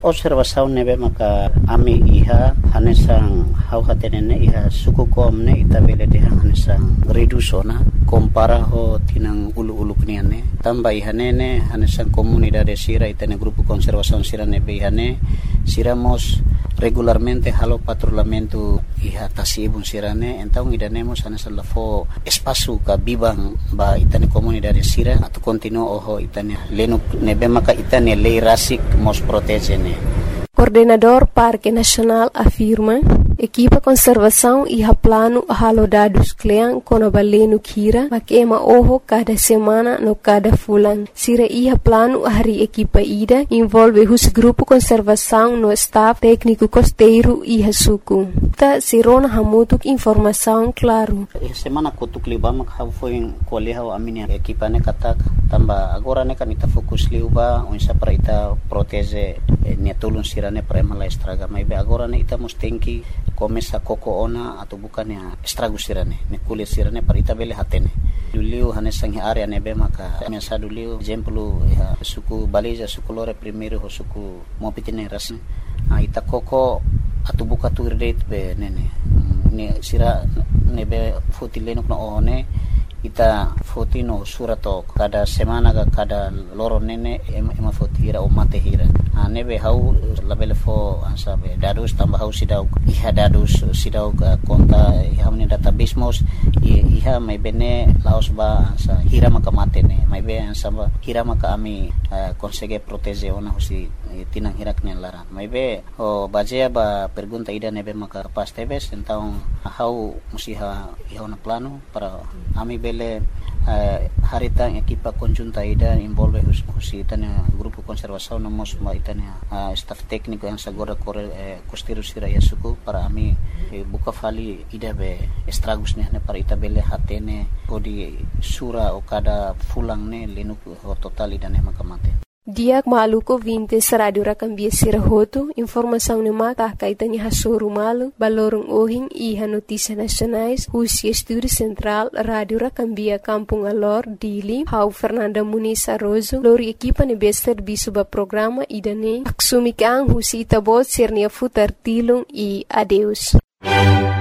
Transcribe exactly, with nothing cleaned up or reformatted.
observação nebe maka ami iha hanesang hau hatenene iha suku komne itabele deha hanesang redusona kompara ho tinang ulu-ulu kniane tamba ihanene hanesang comunidade sira itene grupo conservação sira nebe ihane siramos regularmente halo patrulhamento iha tasibun sirane então idanemos hanesang lafo espaço ka bibang ba itene comunidade sira atu continuo oho itane leno nebe maka itane lei rasik mos protege. Coordenador Parque Nacional afirma: equipa conservação e plano halo dados klean kono baleno kira makema oho cada semana no cada fulan. Sira iha plano hari equipa ida envolve os grupo conservação no staff técnico costeiro iha suku. Ta sirona hamutuk informação claro. Semana kutuk libama kau foi koleha aminia equipa ne katak tamba agora ne kanita fokus liuba unsa para ita protege ne tulun sira ne para mala estraga mai be agora ne ita mustenki começa koko ona atau bukan ya estrago sirane ne kulit sirane para ita bele hatene duliu hanesang area ne be maka mensa duliu exemplo ya suku baliza suku lore primeiro ho suku mopitine ras a ita koko atau buka tu date be nene ne sira ne be fotileno no one ita fotino surato kada semana ga kada loro nene ema fotira o mate hira ane be hau labele fo ansa be dadus tambah hau sidau iha dadus sidau ka konta iha meni database mos iha mai bene laos ba ansa hira maka mate ne mai be ansa ba hira maka ami consegue protege ona hosi tinang hirak ne lara mai be o bajea ba pergunta ida nebe maka pas tebes então hau musiha iha ona plano para ami bele uh, harita equipa conjunta ida envolve hus husi tanya grupo conservação no mos ma itania uh, staff técnico yang sagora kore uh, costeiro sira yasuku para ami uh, buka fali ida be estragos ne para ita bele hatene odi sura o kada fulang ne lenu total ida ne makamate. Diak maluko vintes radio rakambia sirahoto informação ne mata kaitani hasuru malu balorong ohing iha notícia nacionais husi estúdio central radio rakambia kampung alor dili hau Fernanda Muniz Arrozo lori equipa ne bester bisuba programa idane aksumikang husi itabot sirnia futar tilung i adeus.